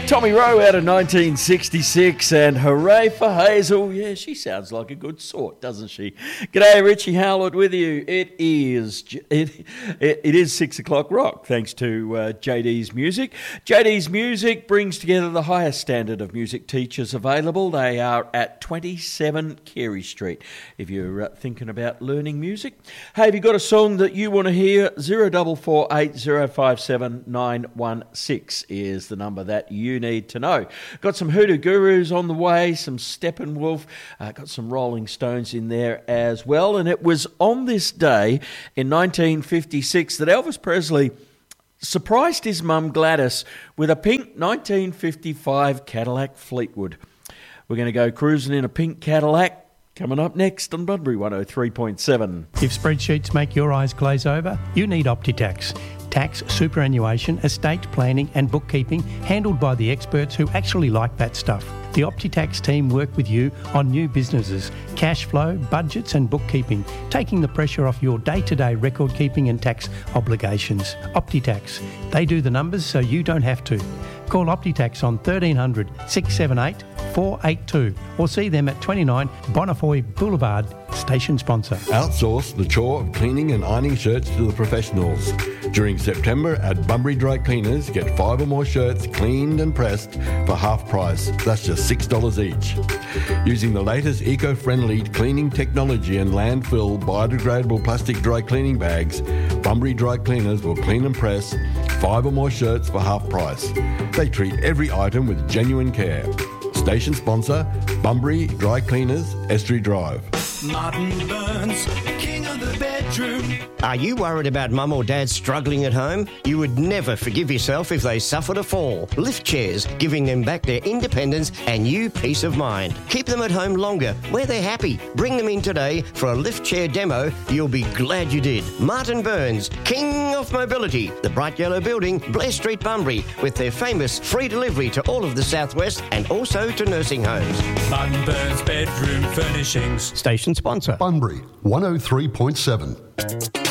Tommy Rowe out of 1966, and hooray for Hazel. Yeah, she sounds like a good sort, doesn't she? G'day, Richie Howlett with you. It is 6 o'clock rock, thanks to JD's Music. JD's Music brings together the highest standard of music teachers available. They are at 27 Carey Street. If you're thinking about learning music, hey, have you got a song that you want to hear? 0448057916 is the number that you need to know. Got some Hoodoo Gurus on the way, some Steppenwolf, got some Rolling Stones in there as well. And it was on this day in 1956 that Elvis Presley surprised his mum Gladys with a pink 1955 Cadillac Fleetwood. We're going to go cruising in a pink Cadillac. Coming up next on Bunbury 103.7. If spreadsheets make your eyes glaze over, you need OptiTax. Tax, superannuation, estate planning and bookkeeping handled by the experts who actually like that stuff. The OptiTax team work with you on new businesses, cash flow, budgets and bookkeeping, taking the pressure off your day-to-day record keeping and tax obligations. OptiTax. They do the numbers so you don't have to. Call OptiTax on 1300 678 482 or see them at 29 Bonnefoy Boulevard, station sponsor. Outsource the chore of cleaning and ironing shirts to the professionals. During September at Bunbury Dry Cleaners, get 5 or more shirts cleaned and pressed for half price. That's just $6 each. Using the latest eco-friendly cleaning technology and landfill biodegradable plastic dry cleaning bags, Bunbury Dry Cleaners will clean and press 5 or more shirts for half price. They treat every item with genuine care. Station sponsor, Bunbury Dry Cleaners, Estuary Drive. Martin Burns, king of the bedroom. Are you worried about mum or dad struggling at home? You would never forgive yourself if they suffered a fall. Lift chairs, giving them back their independence and you peace of mind. Keep them at home longer, where they're happy. Bring them in today for a lift chair demo. You'll be glad you did. Martin Burns, king of mobility. The Bright Yellow Building, Blair Street, Bunbury, with their famous free delivery to all of the southwest and also to nursing homes. Martin Burns Bedroom Furnishings. Station sponsor. Bunbury 103.7.